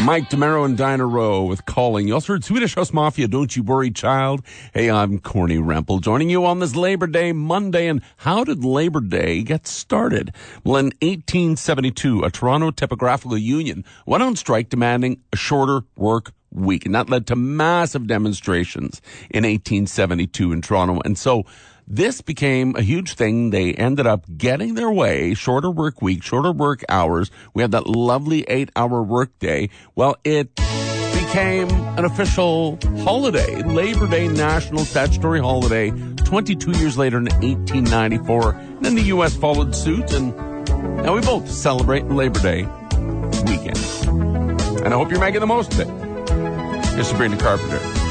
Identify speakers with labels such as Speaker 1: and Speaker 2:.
Speaker 1: Mike DeMero and Dinah Rowe with Calling. You also heard Swedish House Mafia, Don't You Worry Child. Hey, I'm Corny Rempel, joining you on this Labor Day Monday. And how did Labor Day get started? Well, in 1872, a Toronto Typographical Union went on strike demanding a shorter work week. And that led to massive demonstrations in 1872 in Toronto. And so this became a huge thing. They ended up getting their way, shorter work week, shorter work hours. We had that lovely 8-hour work day. Well, it became an official holiday, Labor Day, national statutory holiday, 22 years later in 1894. And then the U.S. followed suit, and now we both celebrate Labor Day weekend. And I hope you're making the most of it. Here's Sabrina Carpenter.